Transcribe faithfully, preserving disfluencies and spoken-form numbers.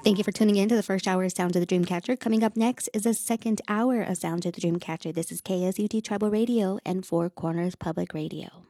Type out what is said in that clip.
Thank you for tuning in to the first hour of Sound of the Dreamcatcher. Coming up next is the second hour of Sound of the Dreamcatcher. This is K S U T Tribal Radio and Four Corners Public Radio.